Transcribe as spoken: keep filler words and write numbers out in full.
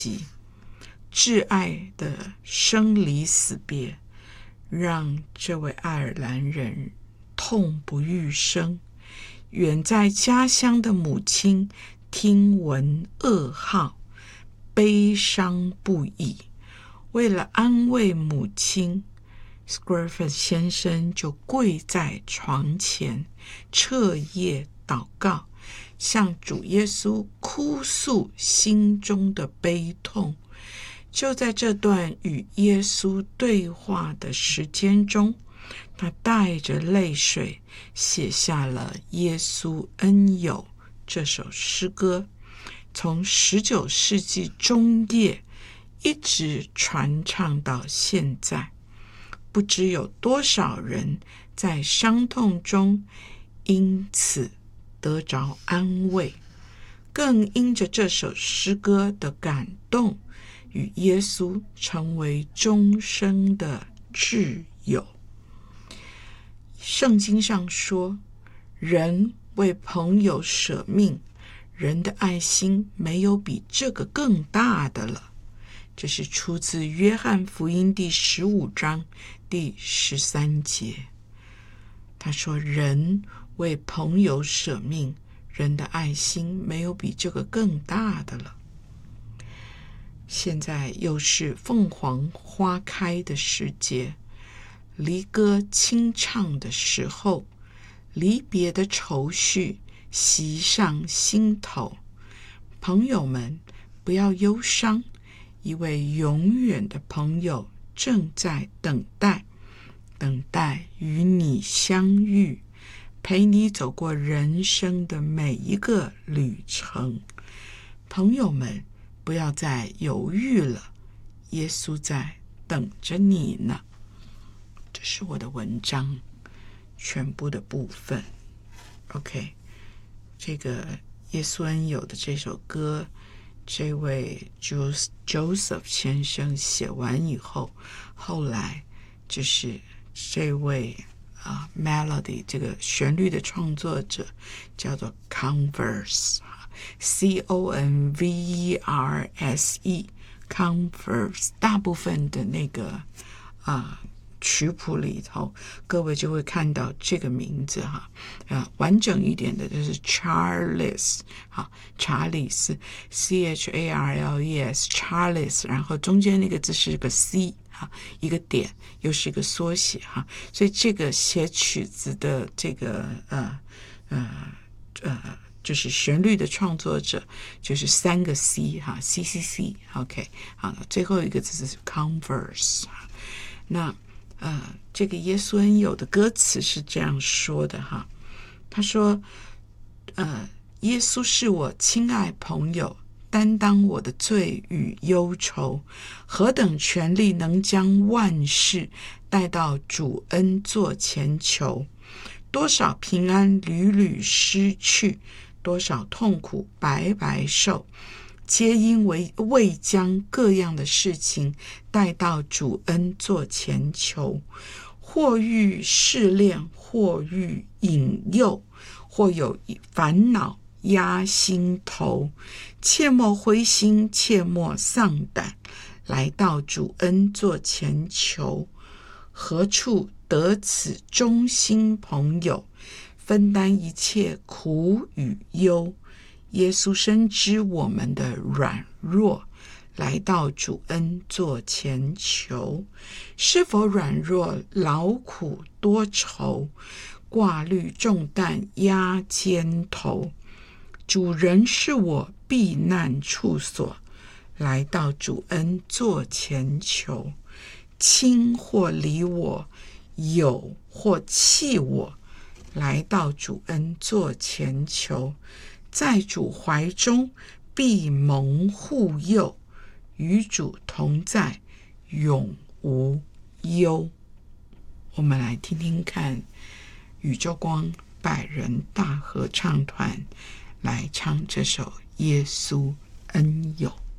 挚爱的生离死别，让这位爱尔兰人痛不欲生。远在家乡的母亲听闻噩耗，悲伤不已。为了安慰母亲， Squareford 先生就跪在床前，彻夜祷告，向主耶稣哭诉心中的悲痛。就在这段与耶稣对话的时间中，他带着泪水写下了《耶稣恩友》这首诗歌，从十九世纪中叶一直传唱到现在。不知有多少人在伤痛中因此得着安慰，更因着这首诗歌的感动，与耶稣成为终生的挚友。圣经上说，人为朋友舍命，人的爱心没有比这个更大的了。这是出自约翰福音第十五章第十三节。他说，人为朋友舍命，人的爱心没有比这个更大的了。现在又是凤凰花开的时节，离歌清唱的时候，离别的愁绪袭上心头。朋友们，不要忧伤，一位永远的朋友正在等待，等待与你相遇，陪你走过人生的每一个旅程。朋友们，不要再犹豫了，耶稣在等着你呢。这是我的文章全部的部分。 OK， 这个耶稣恩友的这首歌，这位 Joseph 先生写完以后，后来就是这位啊 melody 这个旋律的创作者叫做 Converse， C O N V E R S E Converse。 大部分的那个啊曲谱里头，各位就会看到这个名字哈，啊，完整一点的就是 Charles 哈，查理斯 C H A R L E S Charles， 然后中间那个字是个 C 哈，一个点，又是一个缩写哈，所以这个写曲子的这个呃呃呃，就是旋律的创作者就是三个 C 哈 ，C C C OK 好，最后一个字是 Converse。那呃，这个耶稣恩友的歌词是这样说的哈，他说，呃，耶稣是我亲爱朋友，担当我的罪与忧愁，何等权力能将万事带到主恩座前求，多少平安屡屡失去，多少痛苦白白受，皆因为未将各样的事情带到主恩座前求，或遇试炼，或遇引诱，或有烦恼压心头，切莫灰心，切莫丧胆，来到主恩座前求，何处得此忠心朋友，分担一切苦与忧。耶稣深知我们的软弱，来到主恩座前求，是否软弱劳苦多愁，挂虑重担压肩头，主人是我避难处所，来到主恩座前求，亲或离我，友或弃我，来到主恩座前求，在主怀中必蒙护佑，与主同在永无忧。我们来听听看宇宙光百人大合唱团来唱这首耶稣恩友。